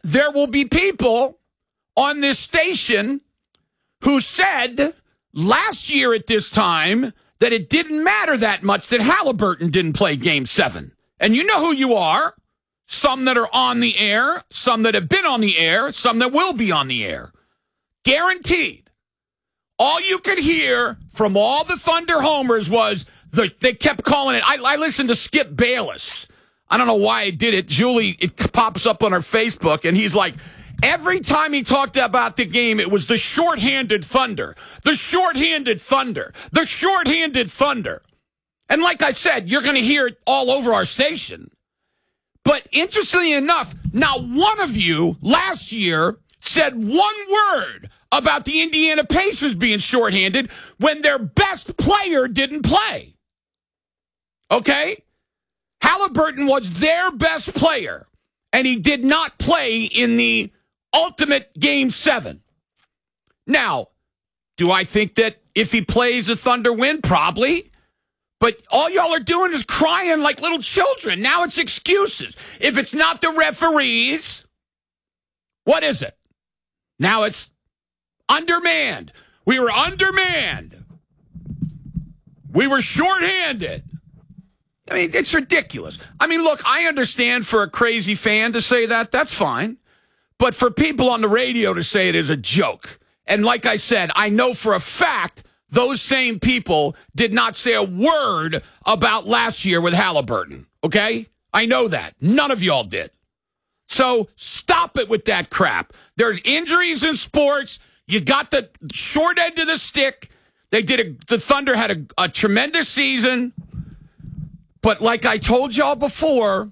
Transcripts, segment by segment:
there will be people on this station who said last year at this time that it didn't matter that much that Halliburton didn't play Game 7. And you know who you are. Some that are on the air, some that have been on the air, some that will be on the air. Guaranteed. All you could hear from all the Thunder homers was they kept calling it. I listened to Skip Bayless. I don't know why I did it. Julie, it pops up on her Facebook, and he's like, every time he talked about the game, it was the shorthanded Thunder. The shorthanded Thunder. The shorthanded Thunder. And like I said, you're going to hear it all over our station. But interestingly enough, not one of you last year said one word about the Indiana Pacers being shorthanded when their best player didn't play. Okay? Halliburton was their best player, and he did not play in the ultimate Game 7. Now, do I think that if he plays, the Thunder win? Probably. But all y'all are doing is crying like little children. Now it's excuses. If it's not the referees, what is it? Now it's undermanned. We were undermanned. We were shorthanded. I mean, it's ridiculous. I mean, look, I understand for a crazy fan to say that. That's fine. But for people on the radio to say it is a joke. And like I said, I know for a fact those same people did not say a word about last year with Halliburton, okay? I know that. None of y'all did. So stop it with that crap. There's injuries in sports. You got the short end of the stick. The Thunder had a tremendous season. But like I told y'all before,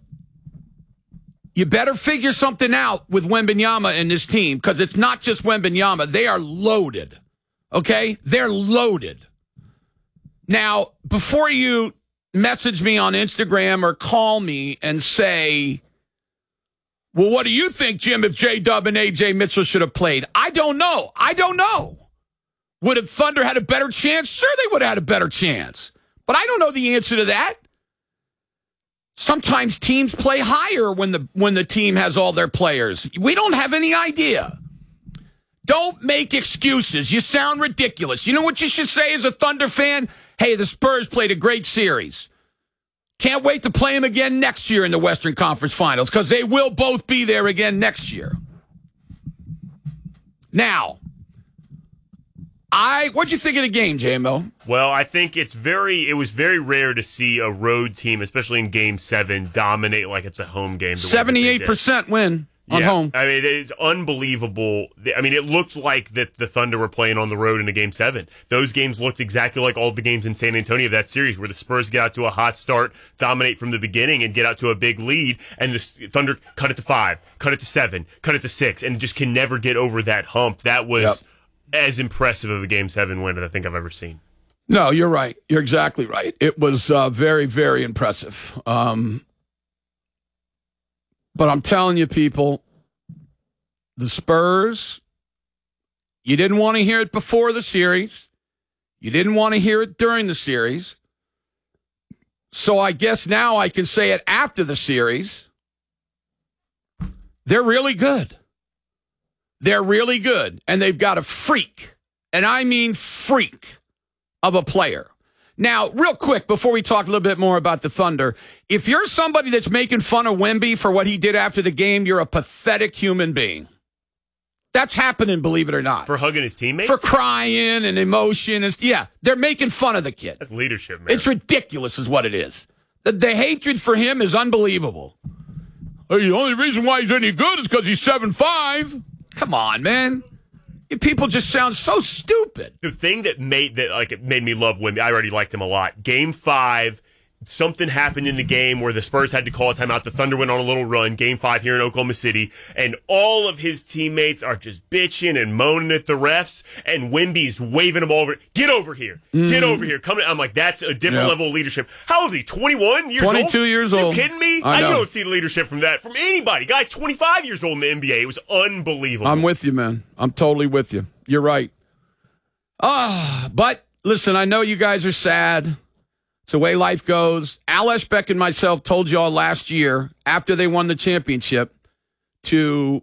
you better figure something out with Wembanyama and this team, because it's not just Wembanyama. They are loaded. Okay? They're loaded. Now, before you message me on Instagram or call me and say, well, what do you think, Jim, if J-Dub and A.J. Mitchell should have played? I don't know. Would have Thunder had a better chance? Sure, they would have had a better chance. But I don't know the answer to that. Sometimes teams play higher when the team has all their players. We don't have any idea. Don't make excuses. You sound ridiculous. You know what you should say as a Thunder fan? Hey, the Spurs played a great series. Can't wait to play them again next year in the Western Conference Finals, because they will both be there again next year. Now, what'd you think of the game, JMO? Well, I think it was very rare to see a road team, especially in Game 7, dominate like it's a home game. 78% win on home. I mean, it's unbelievable. I mean, it looked like that the Thunder were playing on the road in a Game 7. Those games looked exactly like all the games in San Antonio of that series, where the Spurs get out to a hot start, dominate from the beginning, and get out to a big lead, and the Thunder cut it to 5, cut it to 7, cut it to 6, and just can never get over that hump. That was as impressive of a Game 7 win as I think I've ever seen. No, you're right. You're exactly right. It was very, very impressive. But I'm telling you, people, the Spurs, you didn't want to hear it before the series. You didn't want to hear it during the series. So I guess now I can say it after the series. They're really good. They're really good. And they've got a freak, and I mean freak, of a player. Now, real quick, before we talk a little bit more about the Thunder, if you're somebody that's making fun of Wemby for what he did after the game, you're a pathetic human being. That's happening, believe it or not. For hugging his teammates? For crying and emotion. Yeah, they're making fun of the kid. That's leadership, man. It's ridiculous is what it is. The hatred for him is unbelievable. The only reason why he's any good is because he's 7'5". Come on, man. People just sound so stupid. The thing that made me love Wemby, I already liked him a lot. Game 5, something happened in the game where the Spurs had to call a timeout. The Thunder went on a little run, Game 5 here in Oklahoma City, and all of his teammates are just bitching and moaning at the refs, and Wemby's waving them over. Get over here. Get over here. Come. I'm like, that's a different level of leadership. How old is he? 21 years 22 years old. You kidding me? I don't see leadership from anybody. Guy 25 years old in the NBA. It was unbelievable. I'm with you, man. I'm totally with you. You're right. But listen, I know you guys are sad. It's the way life goes. Al Eshbeck and myself told y'all last year, after they won the championship, to